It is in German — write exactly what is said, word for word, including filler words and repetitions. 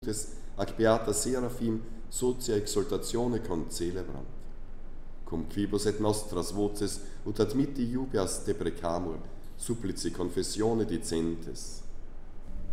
virtutes ac beata seraphim socia exaltatione concelebrant. Cum quibus et nostras voces ut admitti iubeas deprecamur, supplici confessione dicentes.